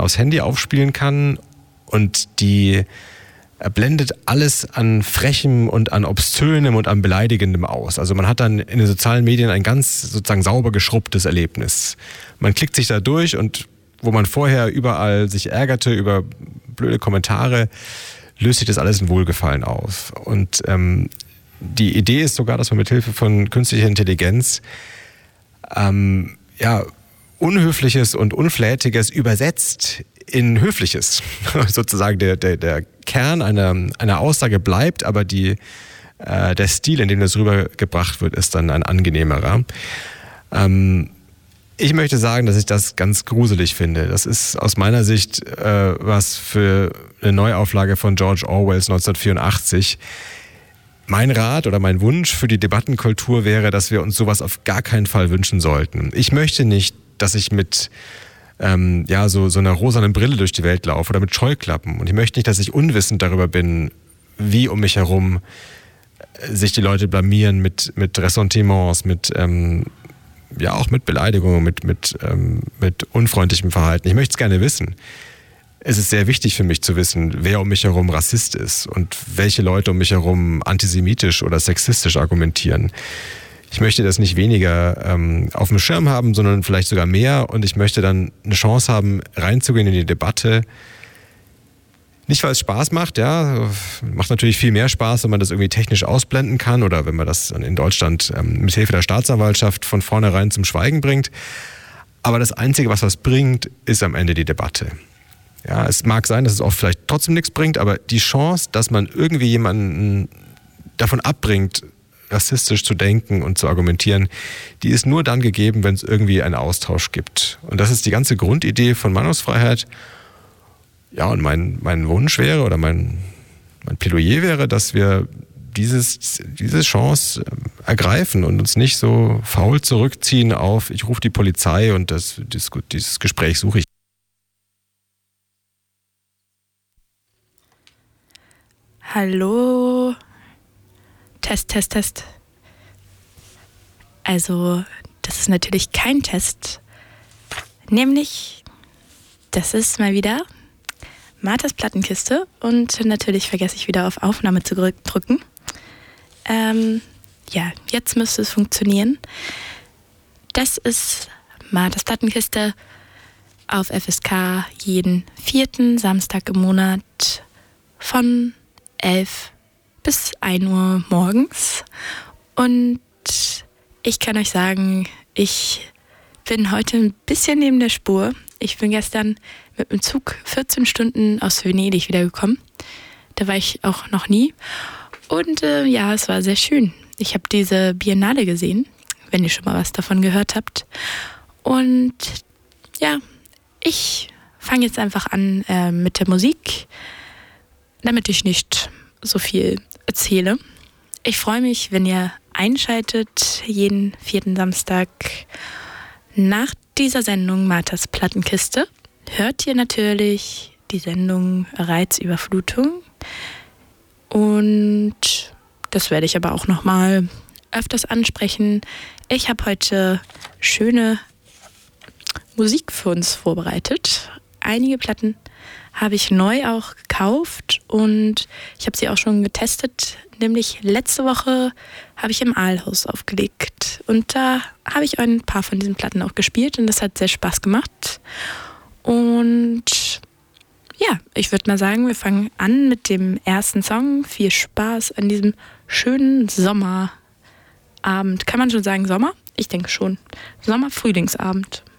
aufs Handy aufspielen kann und die blendet alles an Frechem und an Obszönem und an Beleidigendem aus. Also man hat dann in den sozialen Medien ein ganz sozusagen sauber geschrubbtes Erlebnis. Man klickt sich da durch und wo man vorher überall sich ärgerte über blöde Kommentare, löst sich das alles in Wohlgefallen auf. Und die Idee ist sogar, dass man mit Hilfe von künstlicher Intelligenz Unhöfliches und Unflätiges übersetzt in Höfliches. Sozusagen der Kern einer Aussage bleibt, aber der Stil, in dem das rübergebracht wird, ist dann ein angenehmerer. Ich möchte sagen, dass ich das ganz gruselig finde. Das ist aus meiner Sicht was für eine Neuauflage von George Orwells 1984. Mein Rat oder mein Wunsch für die Debattenkultur wäre, dass wir uns sowas auf gar keinen Fall wünschen sollten. Ich möchte nicht, dass ich mit so einer rosanen Brille durch die Welt laufe oder mit Scheuklappen. Und ich möchte nicht, dass ich unwissend darüber bin, wie um mich herum sich die Leute blamieren mit Ressentiments, auch mit Beleidigungen, mit unfreundlichem Verhalten. Ich möchte es gerne wissen. Es ist sehr wichtig für mich zu wissen, wer um mich herum Rassist ist und welche Leute um mich herum antisemitisch oder sexistisch argumentieren. Ich möchte das nicht weniger auf dem Schirm haben, sondern vielleicht sogar mehr. Und ich möchte dann eine Chance haben, reinzugehen in die Debatte. Nicht, weil es Spaß macht, ja. Macht natürlich viel mehr Spaß, wenn man das irgendwie technisch ausblenden kann oder wenn man das in Deutschland mit Hilfe der Staatsanwaltschaft von vornherein zum Schweigen bringt. Aber das Einzige, was bringt, ist am Ende die Debatte. Ja, es mag sein, dass es auch vielleicht trotzdem nichts bringt, aber die Chance, dass man irgendwie jemanden davon abbringt, rassistisch zu denken und zu argumentieren, die ist nur dann gegeben, wenn es irgendwie einen Austausch gibt. Und das ist die ganze Grundidee von Meinungsfreiheit. Ja, und mein Wunsch wäre oder mein Plädoyer wäre, dass wir diese Chance ergreifen und uns nicht so faul zurückziehen auf, ich rufe die Polizei und dieses Gespräch suche ich. Hallo. Test. Also, das ist natürlich kein Test. Nämlich, das ist mal wieder Marthas Plattenkiste und natürlich vergesse ich wieder auf Aufnahme zu drücken. Jetzt müsste es funktionieren. Das ist Marthas Plattenkiste auf FSK jeden 4. Samstag im Monat von 11 bis 1 Uhr morgens. Und ich kann euch sagen, ich bin heute ein bisschen neben der Spur. Ich bin gestern mit dem Zug 14 Stunden aus Venedig wiedergekommen. Da war ich auch noch nie. Und es war sehr schön. Ich habe diese Biennale gesehen, wenn ihr schon mal was davon gehört habt. Und ja, ich fange jetzt einfach an mit der Musik, damit ich nicht so viel erzähle. Ich freue mich, wenn ihr einschaltet, jeden 4. Samstag. Nach dieser Sendung Marthas Plattenkiste hört ihr natürlich die Sendung Reizüberflutung. Und das werde ich aber auch nochmal öfters ansprechen. Ich habe heute schöne Musik für uns vorbereitet. Einige Platten habe ich neu auch gekauft und ich habe sie auch schon getestet. Nämlich letzte Woche habe ich im Aalhaus aufgelegt und da habe ich ein paar von diesen Platten auch gespielt und das hat sehr Spaß gemacht. Und ja, ich würde mal sagen, wir fangen an mit dem ersten Song. Viel Spaß an diesem schönen Sommerabend. Kann man schon sagen Sommer? Ich denke schon. Sommer-Frühlingsabend.